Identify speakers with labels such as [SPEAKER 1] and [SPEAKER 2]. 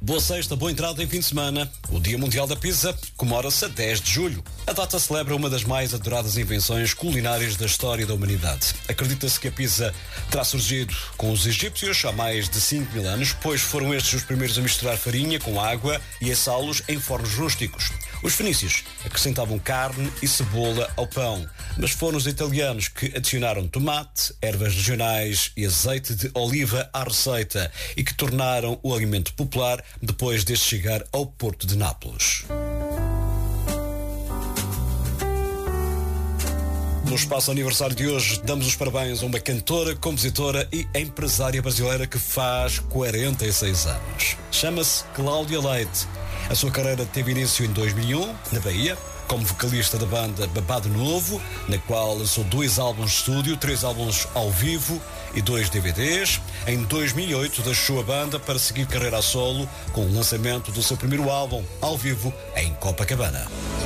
[SPEAKER 1] Boa sexta, boa entrada em fim de semana. O Dia Mundial da Pizza comemora-se a 10 de julho. A data celebra uma das mais adoradas invenções culinárias da história da humanidade. Acredita-se que a pizza terá surgido com os egípcios há mais de 5.000 anos, pois foram estes os primeiros a misturar farinha com água e assá-los em fornos rústicos. Os fenícios acrescentavam carne e cebola ao pão, mas foram os italianos que adicionaram tomate, ervas regionais e azeite de oliva à receita e que tornaram o alimento popular depois deste chegar ao Porto de Nápoles. No espaço aniversário de hoje, damos os parabéns a uma cantora, compositora e empresária brasileira que faz 46 anos. Chama-se Cláudia Leite. A sua carreira teve início em 2001, na Bahia, como vocalista da banda Babado Novo, na qual lançou 2 álbuns de estúdio, 3 álbuns ao vivo e 2 DVDs. Em 2008 deixou a banda para seguir carreira a solo com o lançamento do seu primeiro álbum ao vivo em Copacabana.